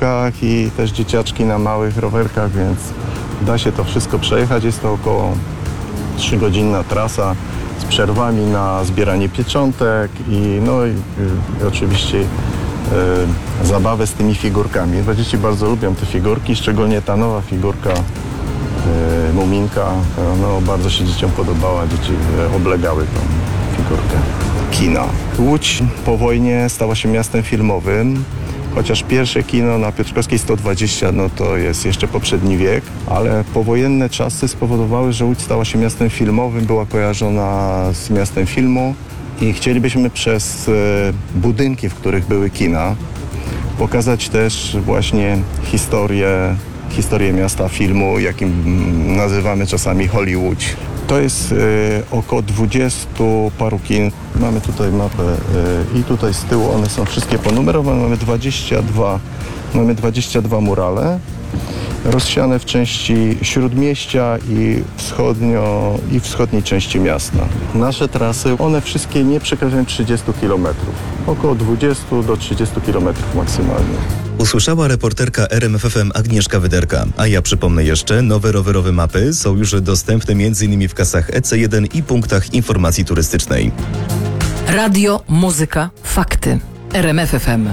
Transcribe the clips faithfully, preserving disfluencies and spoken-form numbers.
rowerkach i też dzieciaczki na małych rowerkach, więc da się to wszystko przejechać. Jest to około trzygodzinna trasa z przerwami na zbieranie pieczątek i no i, i oczywiście e, zabawę z tymi figurkami. Dzieci bardzo lubią te figurki, szczególnie ta nowa figurka e, Muminka. No, bardzo się dzieciom podobała, dzieci e, oblegały tą figurkę. Kina. Łódź po wojnie stała się miastem filmowym. Chociaż pierwsze kino na Piotrkowskiej sto dwadzieścia, no to jest jeszcze poprzedni wiek, ale powojenne czasy spowodowały, że Łódź stała się miastem filmowym, była kojarzona z miastem filmu i chcielibyśmy przez e, budynki, w których były kina, pokazać też właśnie historię, historię miasta filmu, jakim nazywamy czasami Hollywood. To jest e, około dwudziestu paru kin. Mamy tutaj mapę e, i tutaj z tyłu one są wszystkie ponumerowane. Mamy dwadzieścia dwa, mamy dwadzieścia dwa murale rozsiane w części śródmieścia i wschodnio i wschodniej części miasta. Nasze trasy, one wszystkie nie przekraczają trzydziestu kilometrów. Około dwudziestu do trzydziestu kilometrów maksymalnie. Usłyszała reporterka R M F F M Agnieszka Wyderka. A ja przypomnę jeszcze, nowe rowerowe mapy są już dostępne m.in. w kasach E C jeden i punktach informacji turystycznej. Radio, muzyka, fakty. R M F F M.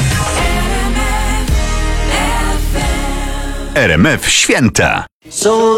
R M F Święta.